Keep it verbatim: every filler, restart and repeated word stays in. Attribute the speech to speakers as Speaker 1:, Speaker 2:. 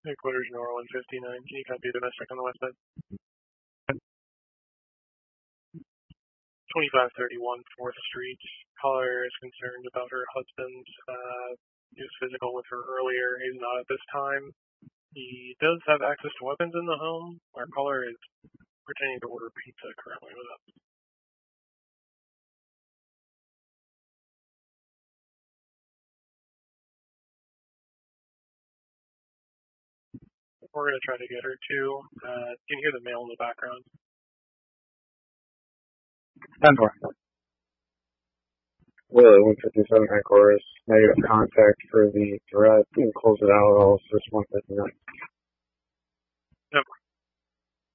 Speaker 1: Headquarters Nor one fifty-nine. Can you copy domestic on the west side? twenty-five thirty-one fourth Street. Caller is concerned about her husband. Uh, he was physical with her earlier. He's not at this time. He does have access to weapons in the home. Our caller is pretending to order pizza currently with us. We're going to try to get her to. Uh, you can hear the mail in the background.
Speaker 2: Denver. Willow one fifty-seven headquarters. Negative contact for the threat. You can close it out. Also, one fifty-nine.